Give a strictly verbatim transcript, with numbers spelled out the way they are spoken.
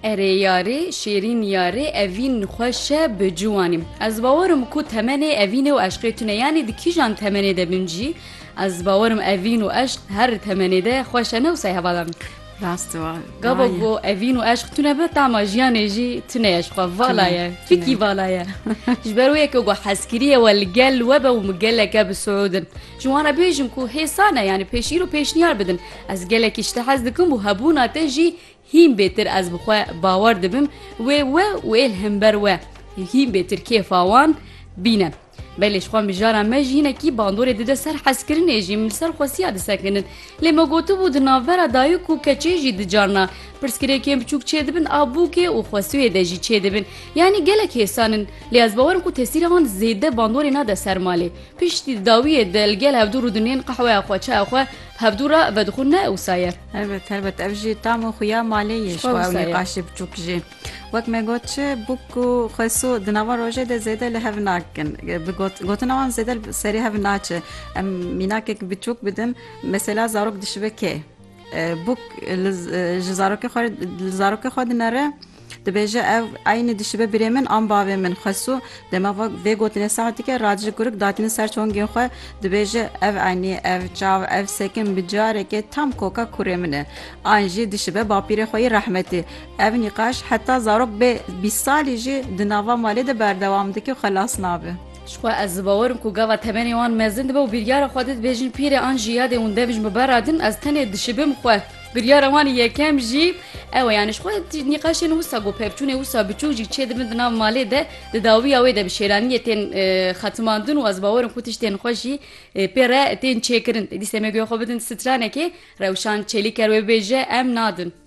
ere yarê şêrîn yarê evîn xweş e bi ciwanî. Ez bawerim ku temenê evînê û eşqê tune yanî di kîjan temenê de bin jî ez bawerim evîn û eşq her temenê de xweş e ne wisa hevadan. Rast var. Gava got evîn û eşq tune be tama jiyanê jî tune eşqa vala ye. Fikî vala ye. Ji ber wê ku got hezkiriye we li gel we be û min geleke bi Siûdin. Ji wan re bêjim ku hêsan e yani pêşîr û pêşniyar bidin. Ez gelekî ji te hez dikim û hebûna te jî hîn bêtir ez bi xwe bawer dibim wê we û êl hember we. Hîn bêtir kêfa wan bîne. Belê ji xwe mijara me jî hinekî bandorê dide ser hezkirinê jî min ser xwesiya disekinin. Lê me gotibû di navbera dayîk û keçê jî di carna pirsgirêkên biçûk çê dibin abûkê û xwesiyê de jî çê dibin. Yani gelek hêsanin lê ez bawerim ku tesîra wan zêde bandorê nade ser malê. Piştî dawiyê de li gel hevdûr û dinên qehweya xwe çaya xwe hevdûra vedixwin ne ewsa ye. Evet helbet ev jî tam û xuya malê ye ji xwe ew nîqaşê biçûk jî. Wek me got çi bûk ku xweso di nava rojê de zêde li hev nakin. Gotina wan zêde serî hev naçe. Em mînakek biçûk bidin mesela zarok dişibe kê. Bûk ji zarokê xwe li zarokê xwe dinere dibêje ev aynî dişibe birê min an bavê min xweso dema vê gotinê saetîke radî kurik datîne ser çongên xwe dibêje ev aynî ev çav ev sekin bi carekê tam koka kurê min e an jî dişibe bapîrê xwe yê rehmetî ev nîqaş heta zarok bê bîst salî jî di nava malê de berdewam dike xelas nabe. Ji xwe ez bawerim ku gava temenê wan mezin dibe û biryara xwe dibêjin pîrê an jiyadê hûn devij bi beradin ez tenê dişibim xwe. Biryara wan yekem jî ew yani ji xwe nîqaşên wisa got pevçûnê wisa biçûk jî çê dibin di nav malê de di dawiya wê de bi şêraniyê tên xetimandin û ez bawerim ku tiştên xwe jî pê re tên çêkirin. Dîsê me guya xwe bidin stranekê rewşan çêlîker wê bêje em nadin.